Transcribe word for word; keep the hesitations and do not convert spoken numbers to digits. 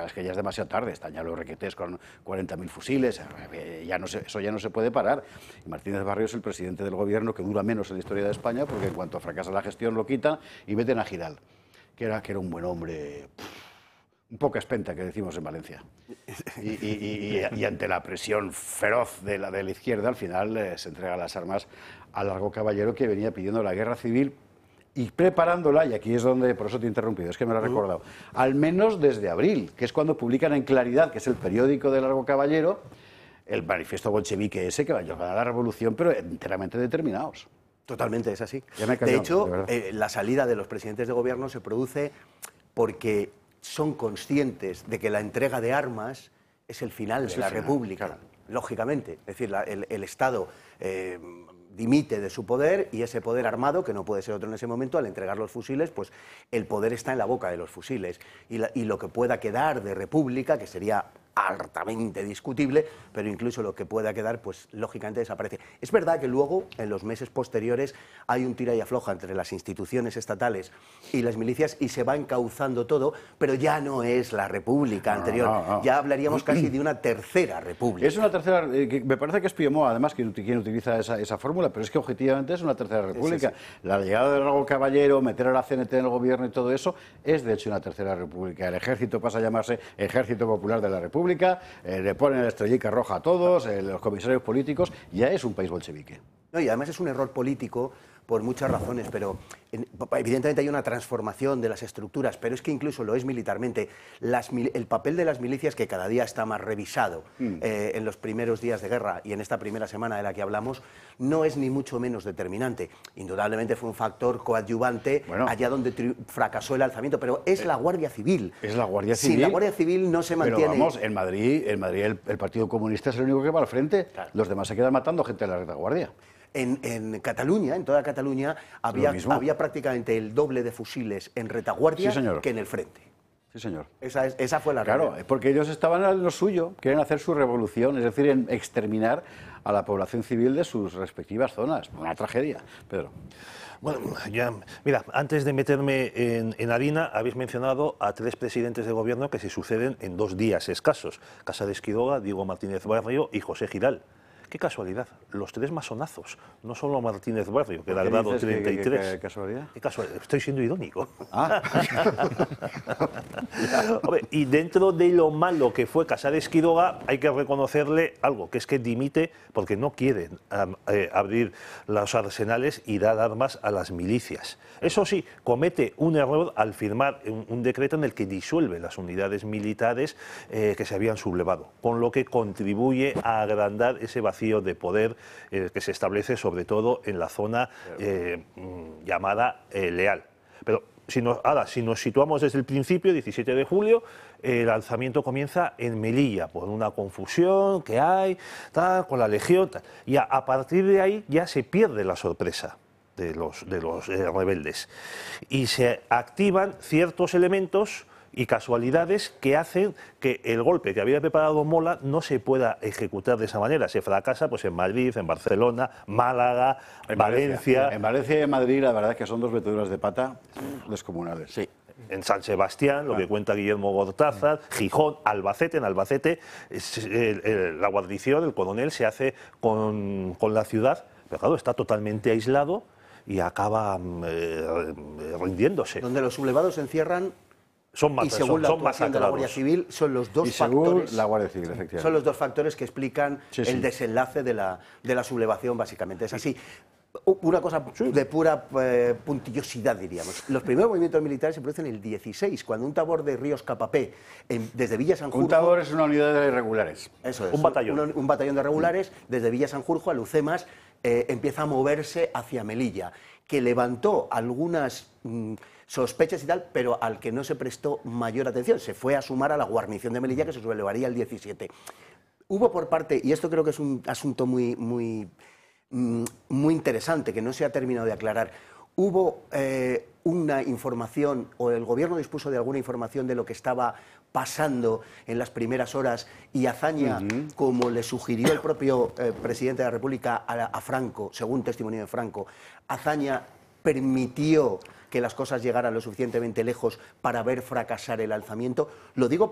claro, es que ya es demasiado tarde, están ya los requetés con cuarenta mil fusiles, ya no se, eso ya no se puede parar. Y Martínez Barrio es el presidente del gobierno que dura menos en la historia de España, porque en cuanto fracasa la gestión lo quitan y meten a Giral, que era, que era un buen hombre, un poco espenta, que decimos en Valencia. Y, y, y, y ante la presión feroz de la, de la izquierda, al final eh, se entrega las armas a Largo Caballero, que venía pidiendo la guerra civil y preparándola, y aquí es donde, por eso te he interrumpido, es que me lo he recordado, al menos desde abril, que es cuando publican en Claridad, que es el periódico de Largo Caballero, el manifiesto bolchevique ese que va a llevar a la revolución, pero enteramente determinados. Totalmente, es así. Ya me he callado, de hecho, de eh, la salida de los presidentes de gobierno se produce porque son conscientes de que la entrega de armas es el final es de la final, República, claro. Lógicamente. Es decir, la, el, el Estado eh, dimite de su poder y ese poder armado, que no puede ser otro en ese momento, al entregar los fusiles, pues el poder está en la boca de los fusiles. Y, la, y lo que pueda quedar de República, que sería altamente discutible, pero incluso lo que pueda quedar, pues lógicamente desaparece. Es verdad que luego, en los meses posteriores, hay un tira y afloja entre las instituciones estatales y las milicias y se va encauzando todo, pero ya no es la República no, anterior, no, no. ya hablaríamos casi de una tercera República. Es una tercera, eh, que me parece que es Piemont, además, quien, quien utiliza esa, esa fórmula, pero es que objetivamente es una tercera República. Sí, sí, sí. La llegada de Largo Caballero, meter a la C N T en el gobierno y todo eso, es de hecho una tercera República. El ejército pasa a llamarse Ejército Popular de la República. Eh, le ponen la estrellica roja a todos, eh, los comisarios políticos, ya es un país bolchevique. No, y además es un error político por muchas razones, pero en, evidentemente hay una transformación de las estructuras, pero es que incluso lo es militarmente. Las, el papel de las milicias, que cada día está más revisado mm. eh, en los primeros días de guerra y en esta primera semana de la que hablamos, no es ni mucho menos determinante. Indudablemente fue un factor coadyuvante bueno, allá donde fracasó el alzamiento, pero es eh, la Guardia Civil. Es la Guardia Civil. Si la Guardia Civil no se mantiene... Pero vamos, en Madrid, en Madrid el, el Partido Comunista es el único que va al frente, claro. Los demás se quedan matando gente de la retaguardia. En, en Cataluña, en toda Cataluña, había, había prácticamente el doble de fusiles en retaguardia sí, que en el frente. Sí, señor. Esa, es, esa fue la Claro, realidad. porque ellos estaban en lo suyo, quieren hacer su revolución, es decir, en exterminar a la población civil de sus respectivas zonas. Una tragedia, Pedro. Bueno, ya, mira, antes de meterme en, en harina, habéis mencionado a tres presidentes de gobierno que se suceden en dos días escasos. Casares Quiroga, Diego Martínez Barrio y José Giral. Qué casualidad, los tres masonazos, no solo Martínez Barrio, que era grado treinta y tres. ¿Qué, qué, qué casualidad? Qué casualidad, estoy siendo irónico. Ah. Hombre, y dentro de lo malo que fue Casares Quiroga, hay que reconocerle algo, que es que dimite porque no quiere um, eh, abrir los arsenales y dar armas a las milicias. Eso sí, comete un error al firmar un, un decreto en el que disuelve las unidades militares eh, que se habían sublevado, con lo que contribuye a agrandar ese vacío de poder eh, que se establece sobre todo en la zona eh, llamada eh, Leal. Pero si nos, ahora, si nos situamos desde el principio, diecisiete de julio, el alzamiento comienza en Melilla, por una confusión que hay, tal, con la legión, tal. Y a, a partir de ahí ya se pierde la sorpresa de los, de los eh, rebeldes. Y se activan ciertos elementos y casualidades que hacen que el golpe que había preparado Mola no se pueda ejecutar de esa manera. Se fracasa pues en Madrid, en Barcelona, Málaga, en Valencia. Valencia. En Valencia y en Madrid la verdad es que son dos meteduras de pata descomunales. Sí. En San Sebastián, lo que cuenta Guillermo Gortázar, Gijón, Albacete. En Albacete es, el, el, la guarnición, el coronel, se hace con, con la ciudad, pero claro, está totalmente aislado y acaba eh, rindiéndose. Donde los sublevados se encierran. Son y según la actuación de la Guardia Civil son los dos y según factores. La Guardia Civil, efectivamente. Son los dos factores que explican sí, sí. el desenlace de la, de la sublevación, básicamente. Es así. Una cosa de pura eh, puntillosidad, diríamos. Los primeros movimientos militares se producen en el dieciséis, cuando un tabor de Ríos Capapé, en, desde Villa Sanjurjo... Un tabor es una unidad de regulares. Eso es. Un batallón. Un, un batallón de regulares, desde Villa Sanjurjo a Lucemas, eh, empieza a moverse hacia Melilla, que levantó algunas... Mmm, sospechas y tal, pero al que no se prestó mayor atención. Se fue a sumar a la guarnición de Melilla, que se sublevaría el diecisiete. Hubo por parte, y esto creo que es un asunto muy, muy, muy interesante, que no se ha terminado de aclarar, hubo eh, una información, o el gobierno dispuso de alguna información de lo que estaba pasando en las primeras horas, y Azaña, uh-huh. como le sugirió el propio eh, presidente de la República a, a Franco, según testimonio de Franco, Azaña permitió que las cosas llegaran lo suficientemente lejos para ver fracasar el alzamiento. Lo digo